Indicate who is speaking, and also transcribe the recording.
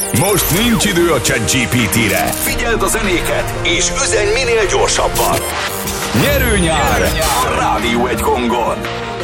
Speaker 1: Most nincs idő a ChatGPT-re. Figyeld a zenéket, és üzenj minél gyorsabban. Nyerő nyár a Rádió 1 Gongon.